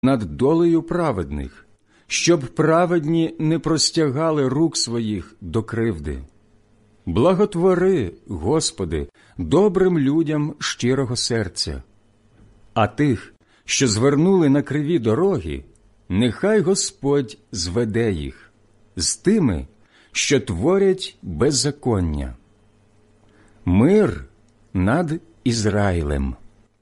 над долею праведних, щоб праведні не простягали рук своїх до кривди. Благотвори, Господи, добрим людям щирого серця. А тих, що звернули на криві дороги, нехай Господь зведе їх з тими, що творять беззаконня. Мир над Ізраїлем.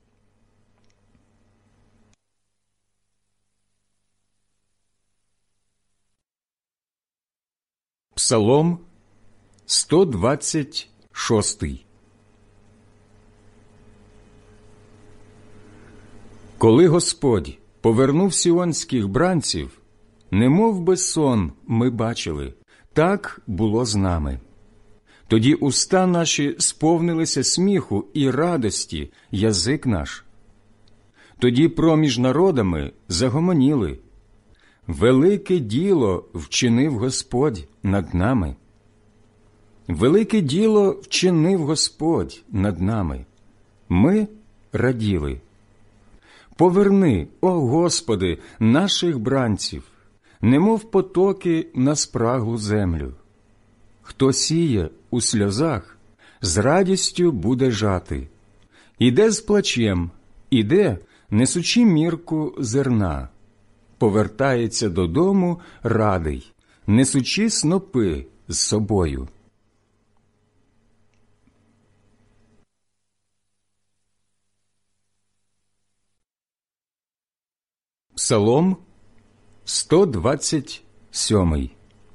Псалом 126. Коли Господь повернув сіонських бранців, немов би сон ми бачили, так було з нами. Тоді уста наші сповнилися сміху і радості, язик наш. Тоді проміж народами загомоніли. Велике діло вчинив Господь над нами. Велике діло вчинив Господь над нами. Ми раділи. Поверни, о Господи, наших бранців, немов потоки на спраглу землю. Хто сіє у сльозах, з радістю буде жати. Іде з плачем, іде, несучи мірку зерна. Повертається додому радий, несучи снопи з собою. Псалом 127.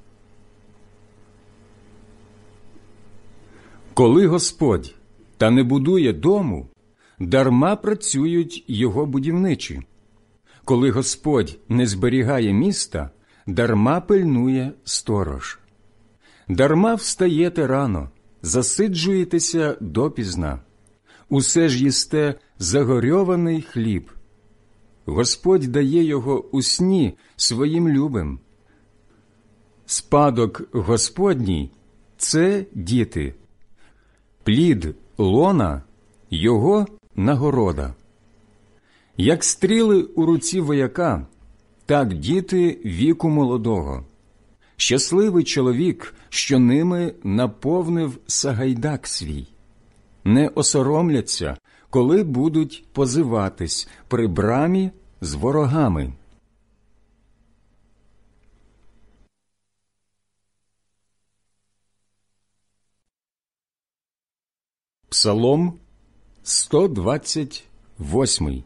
Коли Господь та не будує дому, дарма працюють його будівничі. Коли Господь не зберігає міста, дарма пильнує сторож. Дарма встаєте рано, засиджуєтеся допізна. Усе ж їсте загорьований хліб. Господь дає його у сні своїм любим. Спадок Господній – це діти. Плід лона – його нагорода. Як стріли у руці вояка, так діти віку молодого. Щасливий чоловік, що ними наповнив сагайдак свій. Не осоромляться, коли будуть позиватись при брамі з ворогами. Псалом 128.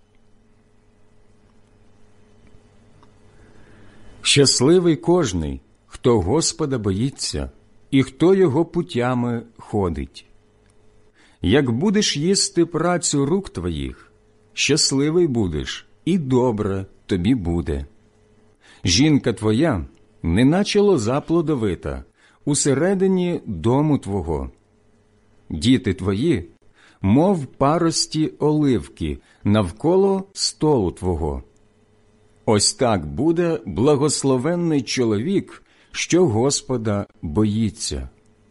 Щасливий кожний, хто Господа боїться, і хто його путями ходить. Як будеш їсти працю рук твоїх, щасливий будеш, і добре тобі буде. Жінка твоя, неначе лоза плодовита, усередині дому твого. Діти твої, мов парості оливки, навколо столу твого. Ось так буде благословенний чоловік, що Господа боїться.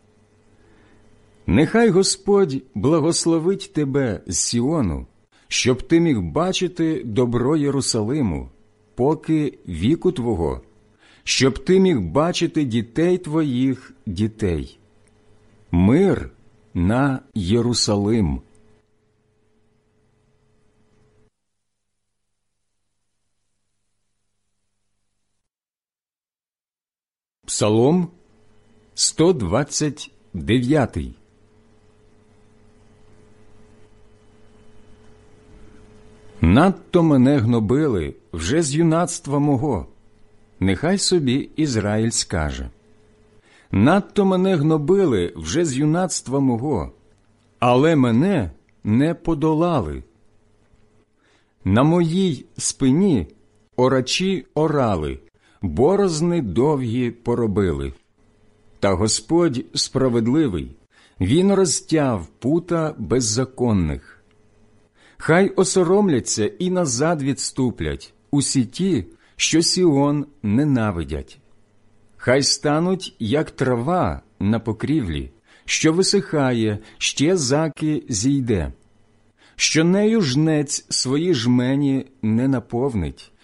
Нехай Господь благословить тебе з Сіону, щоб ти міг бачити добро Єрусалиму, поки віку твого, щоб ти міг бачити дітей твоїх дітей. Мир на Єрусалим. Псалом 129. Надто мене гнобили вже з юнацтва мого. Нехай собі Ізраїль скаже. Надто мене гнобили вже з юнацтва мого, але мене не подолали. На моїй спині орачі орали, борозни довгі поробили. Та Господь справедливий, Він розтяв пута беззаконних. Хай осоромляться і назад відступлять усі ті, що Сіон ненавидять. Хай стануть, як трава на покрівлі, що висихає, ще заки зійде. що нею жнець свої жмені не наповнить,